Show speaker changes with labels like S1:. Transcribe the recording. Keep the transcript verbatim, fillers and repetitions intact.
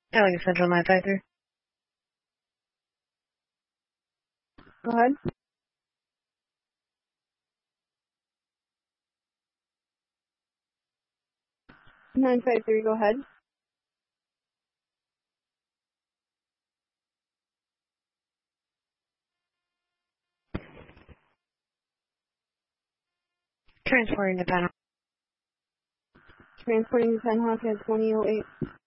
S1: Allegheny Central nine five three.
S2: Go ahead. nine five three, go ahead.
S1: Transporting to panel.
S2: Transporting to Penn Hawk at twenty oh eight.